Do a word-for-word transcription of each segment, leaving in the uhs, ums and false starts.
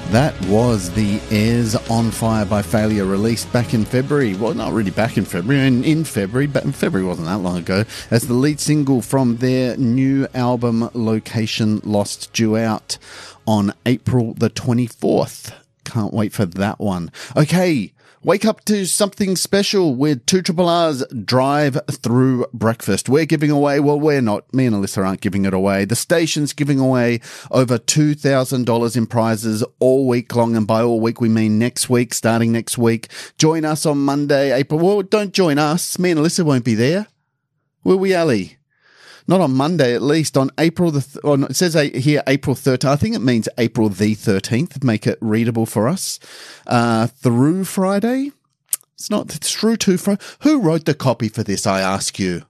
That was the Airs on Fire by Failure, released back in February. Well, not really back in February, in, in February, but February wasn't that long ago, as the lead single from their new album, Location Lost, due out on April the twenty-fourth. Can't wait for that one. Okay, wake up to something special with two Triple R's Drive Through Breakfast. We're giving away, well, we're not, me and Alyssa aren't giving it away. The station's giving away over two thousand dollars in prizes all week long, and by all week we mean next week, starting next week. Join us on Monday, April, well, don't join us, me and Alyssa won't be there. Will we, Ali? Not on Monday, at least. On April the, th- oh, no, it says here April thirteenth. I think it means April the thirteenth. Make it readable for us. Uh, through Friday. It's not, it's through to Friday. Who wrote the copy for this, I ask you?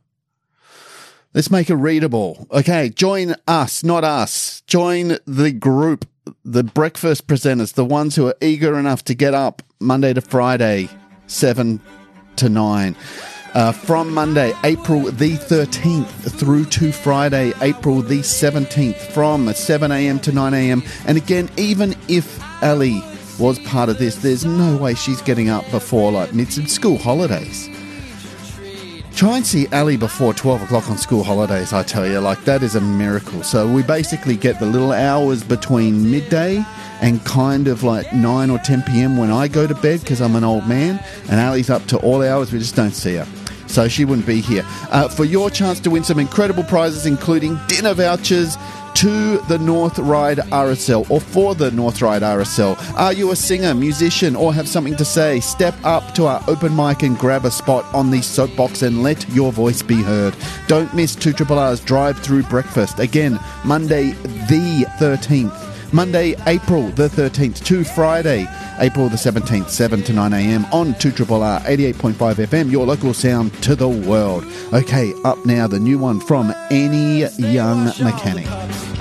Let's make it readable. Okay, join us, not us. Join the group, the breakfast presenters, the ones who are eager enough to get up Monday to Friday, seven to nine. Uh, from Monday, April the thirteenth through to Friday, April the seventeenth, from seven a.m. to nine a.m. And again, even if Ali was part of this, there's no way she's getting up before like mid-school holidays. Try and see Ali before twelve o'clock on school holidays, I tell you, like that is a miracle. So we basically get the little hours between midday and kind of like nine or ten p.m. when I go to bed because I'm an old man, and Ali's up to all hours, we just don't see her. So she wouldn't be here. Uh, for your chance to win some incredible prizes, including dinner vouchers to the North Ryde R S L, or for the North Ryde R S L. Are you a singer, musician, or have something to say? Step up to our open mic and grab a spot on the soapbox and let your voice be heard. Don't miss two Triple R's Drive Through Breakfast. Again, Monday the thirteenth. Monday, April the thirteenth to Friday, April the seventeenth, seven to nine a.m. on two R R eighty-eight point five F M, your local sound to the world. Okay, up now, the new one from Any Young Mechanic.